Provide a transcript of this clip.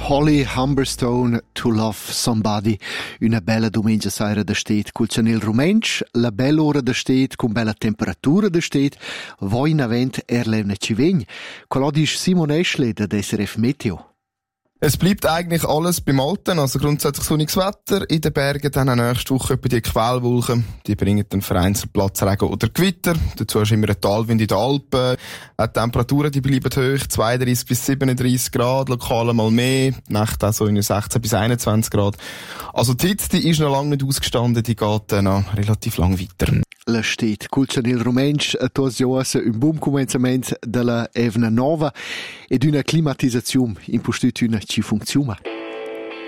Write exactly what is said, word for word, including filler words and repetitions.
Holly Humberstone, To Love Somebody. Una bella domenica sera da stet col Chanel Rumensch, la bella ora da stet con bella temperatura da stet, voi in avent erlevne civegn. Colodi Simon Eschle da S R F Meteo. Es bleibt eigentlich alles beim Alten, also grundsätzlich sonniges Wetter. In den Bergen dann auch nächste Woche etwa die Quellwolken. Die bringen dann vereinzelt Platzregen oder Gewitter. Dazu ist immer ein Talwind in den Alpen. Auch die Temperaturen, die bleiben hoch. zweiunddreißig bis siebenunddreißig Grad, lokal mal mehr. Die Nacht auch so in sechzehn bis einundzwanzig Grad. Also die Hitze, die ist noch lange nicht ausgestanden. Die geht dann noch relativ lang weiter. La stet col Chanel Rumensch a tos joas un buon començament della evna nova ed una climatizzazione in postut una ci funziona.